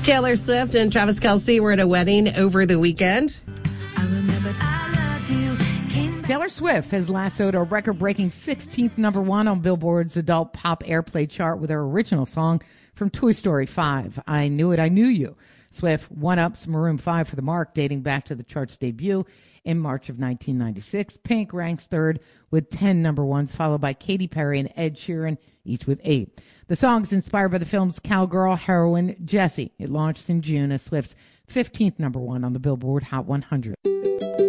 Taylor Swift and Travis Kelce were at a wedding over the weekend. Taylor Swift has lassoed a record-breaking 16th number one on Billboard's adult pop airplay chart with her original song from Toy Story 5, I Knew It, I Knew You. Swift one-ups Maroon 5 for the mark, dating back to the chart's debut in March of 1996. Pink ranks third with 10 number ones, followed by Katy Perry and Ed Sheeran, each with 8. The song is inspired by the film's cowgirl heroine, Jessie. It launched in June as Swift's 15th number one on the Billboard Hot 100.